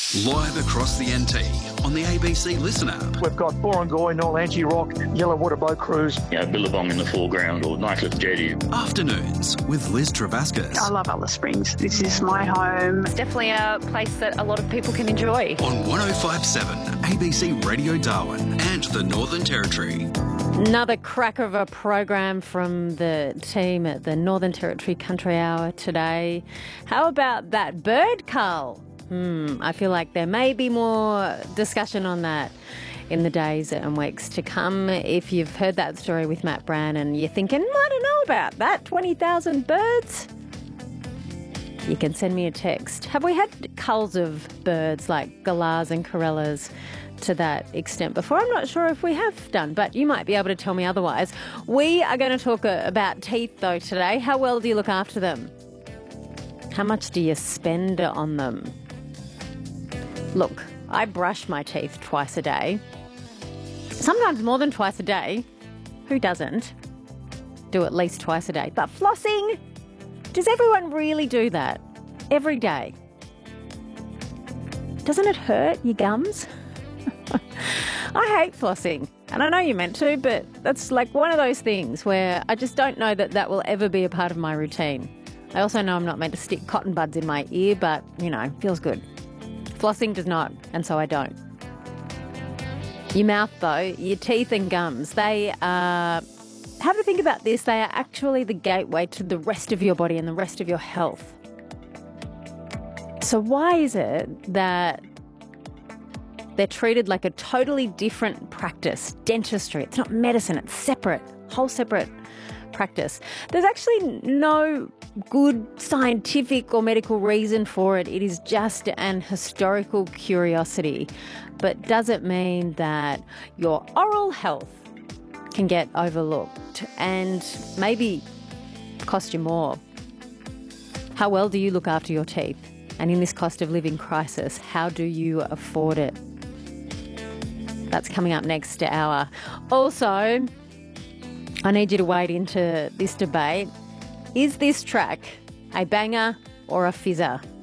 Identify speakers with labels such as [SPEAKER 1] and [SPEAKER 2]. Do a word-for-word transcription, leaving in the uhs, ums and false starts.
[SPEAKER 1] Live across the N T on the A B C Listen app.
[SPEAKER 2] We've got Borongoy, Noel Angie-Rock, Yellowwater Boat Cruise.
[SPEAKER 3] You know, Billabong in the foreground or Nighcliff Jetty.
[SPEAKER 1] Afternoons with Liz Travascus.
[SPEAKER 4] I love Alice Springs. This is my home.
[SPEAKER 5] It's definitely a place that a lot of people can enjoy.
[SPEAKER 1] On one oh five point seven A B C Radio Darwin and the Northern Territory.
[SPEAKER 6] Another cracker of a program from the team at the Northern Territory Country Hour today. How about that bird cull? Hmm, I feel like there may be more discussion on that in the days and weeks to come. If you've heard that story with Matt Brann and you're thinking, I don't know about that, twenty thousand birds, you can send me a text. Have we had culls of birds like galahs and corellas to that extent before? I'm not sure if we have done, but you might be able to tell me otherwise. We are going to talk uh, about teeth though today. How well do you look after them? How much do you spend on them? Look, I brush my teeth twice a day. Sometimes more than twice a day. Who doesn't do at least twice a day? But flossing, does everyone really do that every day? Doesn't it hurt your gums? I hate flossing, and I know you're meant to, but that's like one of those things where I just don't know that that will ever be a part of my routine. I also know I'm not meant to stick cotton buds in my ear, but, you know, feels good. Flossing does not, and so I don't. Your mouth, though, your teeth and gums, they are... Have a think about this. They are actually the gateway to the rest of your body and the rest of your health. So why is it that they're treated like a totally different practice? Dentistry, it's not medicine, it's separate, whole separate practice. There's actually no good scientific or medical reason for it. It is just an historical curiosity. But does it mean that your oral health can get overlooked and maybe cost you more? How well do you look after your teeth? And in this cost of living crisis, how do you afford it? That's coming up next hour. Also, I need you to wade into this debate. Is this track a banger or a fizzer?